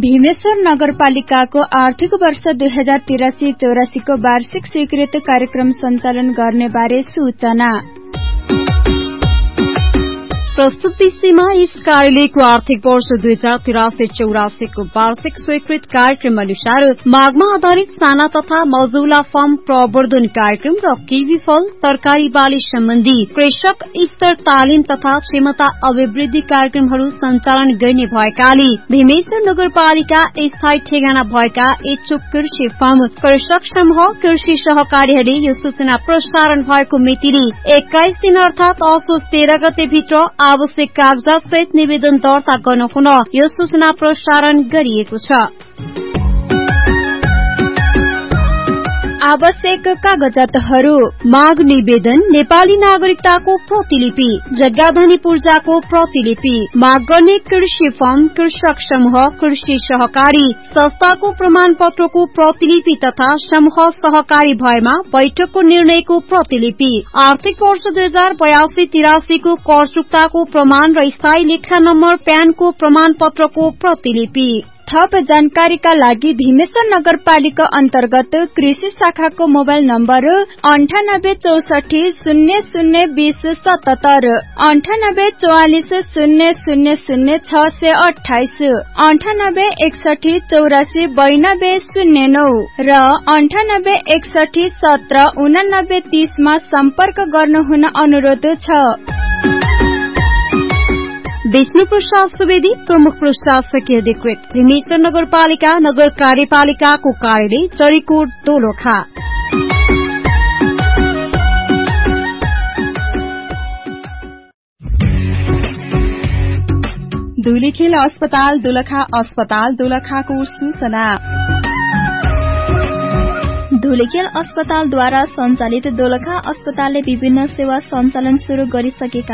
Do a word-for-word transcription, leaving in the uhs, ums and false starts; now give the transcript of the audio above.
भीमेश्वर नगरपालिकाको आर्थिक वर्ष दुई हजार तिरासी चौरासी को वार्षिक स्वीकृत कार्यक्रम सञ्चालन गर्ने बारे सूचना। प्रस्तुत विषयमा यस कार्यालयको आर्थिक वर्ष दुई हजार तिरासी चौरासी को वार्षिक स्वीकृत कार्यक्रम अनुसार मागमा आधारित साना तथा मजौला फर्म प्रवर्धन कार्यक्रम र किवी फल तरकारी बाली सम्बन्धी कृषक स्तर तालिम तथा क्षमता अभिवृद्धि कार्यक्रमहरू सञ्चालन गर्ने भएकाले भीमेश्वर नगरपालिका स्थायी ठेगाना भएका इच्छुक कृषि फर्म कृषक समूह कृषि सहकारीहरूले यो सूचना प्रसारण भएको मितिले एक्काइस दिन अर्थात असोज तेह्र गते भित्र आवश्यक कागजात सहित निवेदन दर्ता गर्न हुन यो सूचना प्रसारण गरिएको छ। आवश्यक कागजातहरू माग निवेदन, नेपाली नागरिकताको प्रतिलिपि, जग्गाधनी पूर्जाको प्रतिलिपि, माग गर्ने कृषि फर्म कृषक समूह कृषि सहकारी संस्थाको प्रमाण पत्रको प्रतिलिपि तथा समूह सहकारी भएमा बैठकको निर्णयको प्रतिलिपि, आर्थिक वर्ष दुई हजार बयासी तिरासीको कर चुक्ताको प्रमाण र स्थायी लेखा नम्बर प्यानको प्रमाण पत्रको प्रतिलिपि। थप जानकारीका लागि भीमेश्वर नगरपालिका अन्तर्गत कृषि शाखाको मोबाइल नम्बर अन्ठानब्बे चौसठी शून्य शून्य बीस सतहत्तर, अन्ठानब्बे चौवालिस शून्य शून्य शून्य छ सय अठाइस, अन्ठानब्बे एकसठी चौरासी बयानब्बे शून्य नौ र अन्ठानब्बे एकसठी सत्र उनानब्बे तीसमा सम्पर्क गर्नुहुन अनुरोध छ। विष्णु प्रसाद सुवेदी, प्रमुख प्रशासकीय अधिकृत, भीमेश्वर नगरपालिका नगर कार्यपालिकाको कार्यालय चरीकोट दोलखा। धुलीखेल अस्पताल दोलखा अस्पताल दोलखाको सूचना। धुलीखेल अस्पतालद्वारा सञ्चालित दोलखा अस्पतालले विभिन्न सेवा सञ्चालन शुरू गरिसकेका